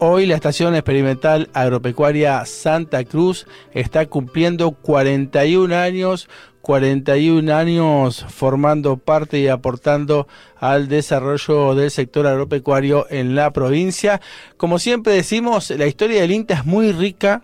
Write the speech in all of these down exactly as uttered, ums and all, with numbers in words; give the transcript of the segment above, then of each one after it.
Hoy la Estación Experimental Agropecuaria Santa Cruz está cumpliendo cuarenta y un años, cuarenta y un años formando parte y aportando al desarrollo del sector agropecuario en la provincia. Como siempre decimos, la historia del INTA es muy rica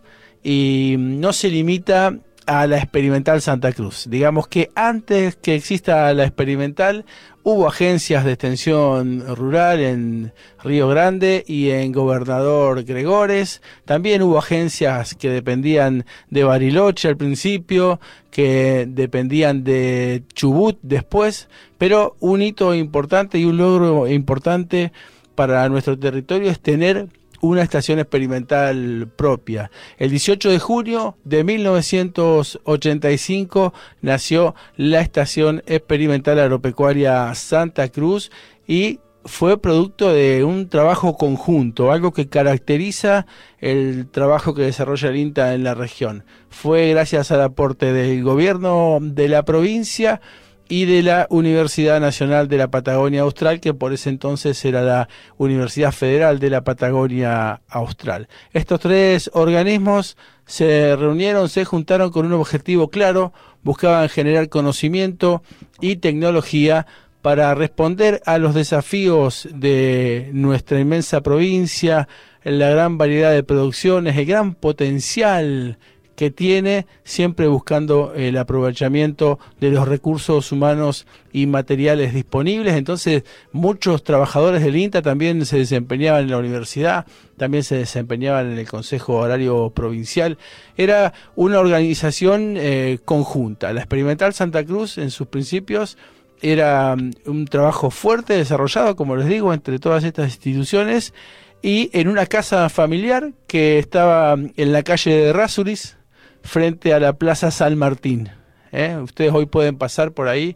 y no se limita a la Experimental Santa Cruz. Digamos que antes que exista la Experimental, hubo agencias de extensión rural en Río Grande y en Gobernador Gregores. También hubo agencias que dependían de Bariloche al principio, que dependían de Chubut después, pero un hito importante y un logro importante para nuestro territorio es tener una estación experimental propia. El dieciocho de junio de mil novecientos ochenta y cinco nació la Estación Experimental Agropecuaria Santa Cruz y fue producto de un trabajo conjunto, algo que caracteriza el trabajo que desarrolla el INTA en la región. Fue gracias al aporte del gobierno de la provincia y de la Universidad Nacional de la Patagonia Austral, que por ese entonces era la Universidad Federal de la Patagonia Austral. Estos tres organismos se reunieron, se juntaron con un objetivo claro, buscaban generar conocimiento y tecnología para responder a los desafíos de nuestra inmensa provincia, la gran variedad de producciones, el gran potencial que tiene, siempre buscando el aprovechamiento de los recursos humanos y materiales disponibles. Entonces, muchos trabajadores del INTA también se desempeñaban en la universidad, también se desempeñaban en el Consejo Horario Provincial. Era una organización eh, conjunta. La Experimental Santa Cruz, en sus principios, era un trabajo fuerte, desarrollado, como les digo, entre todas estas instituciones, y en una casa familiar que estaba en la calle de Errázuriz, frente a la Plaza San Martín. ¿eh? Ustedes hoy pueden pasar por ahí,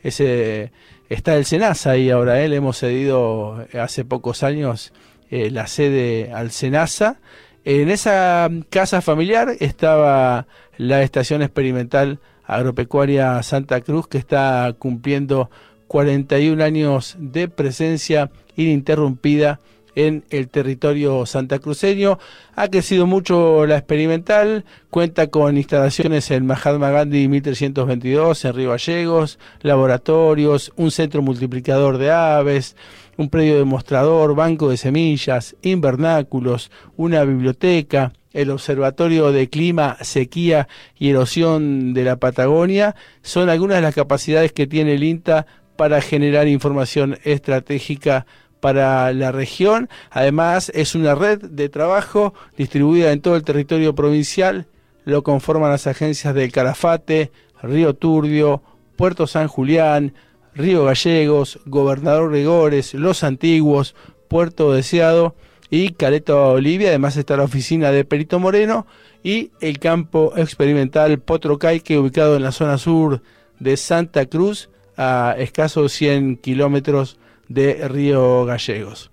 ese está el SENASA ahí ahora, ¿eh? le hemos cedido hace pocos años eh, la sede al SENASA. En esa casa familiar estaba la Estación Experimental Agropecuaria Santa Cruz, que está cumpliendo cuarenta y un años de presencia ininterrumpida en el territorio santacruceño. Ha crecido mucho la experimental, cuenta con instalaciones en Mahatma Gandhi mil trescientos veintidós, en Río Gallegos, laboratorios, un centro multiplicador de aves, un predio demostrador, banco de semillas, invernáculos, una biblioteca, el Observatorio de Clima, Sequía y Erosión de la Patagonia. Son algunas de las capacidades que tiene el INTA para generar información estratégica para la región. Además, es una red de trabajo distribuida en todo el territorio provincial. Lo conforman las agencias del Calafate, Río Turbio, Puerto San Julián, Río Gallegos, Gobernador Gregores, Los Antiguos, Puerto Deseado y Caleta Olivia. Además está la oficina de Perito Moreno y el campo experimental Potrocaique, ubicado en la zona sur de Santa Cruz, a escasos cien kilómetros de Río Gallegos.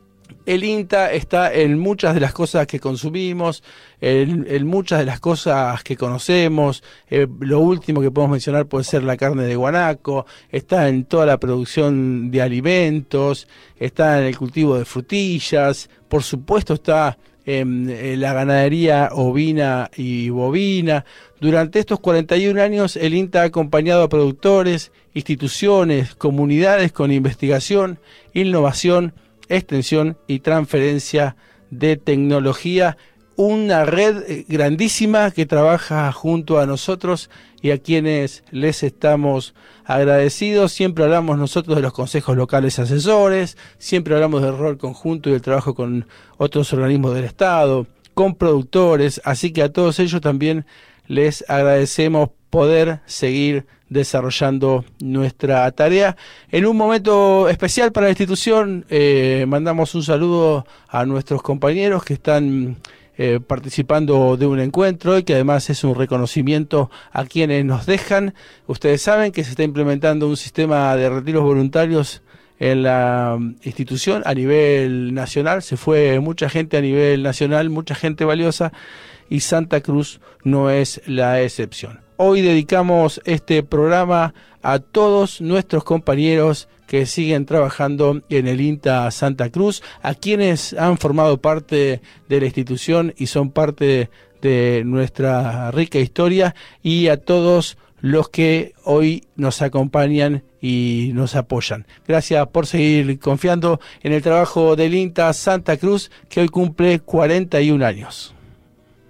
El INTA está en muchas de las cosas que consumimos, en, en muchas de las cosas que conocemos. Eh, lo último que podemos mencionar puede ser la carne de guanaco, está en toda la producción de alimentos, está en el cultivo de frutillas, por supuesto está en, en la ganadería ovina y bovina. Durante estos cuarenta y un años el INTA ha acompañado a productores, instituciones, comunidades con investigación, innovación, extensión y transferencia de tecnología, una red grandísima que trabaja junto a nosotros y a quienes les estamos agradecidos. Siempre hablamos nosotros de los consejos locales asesores, siempre hablamos del rol conjunto y del trabajo con otros organismos del Estado, con productores, así que a todos ellos también les agradecemos poder seguir desarrollando nuestra tarea. En un momento especial para la institución, eh, mandamos un saludo a nuestros compañeros que están eh, participando de un encuentro y que además es un reconocimiento a quienes nos dejan. Ustedes saben que se está implementando un sistema de retiros voluntarios en la institución a nivel nacional. Se fue mucha gente a nivel nacional, mucha gente valiosa, y Santa Cruz no es la excepción. hoy dedicamos este programa a todos nuestros compañeros que siguen trabajando en el INTA Santa Cruz, a quienes han formado parte de la institución y son parte de nuestra rica historia, y a todos los que hoy nos acompañan y nos apoyan. Gracias por seguir confiando en el trabajo del INTA Santa Cruz, que hoy cumple cuarenta y un años.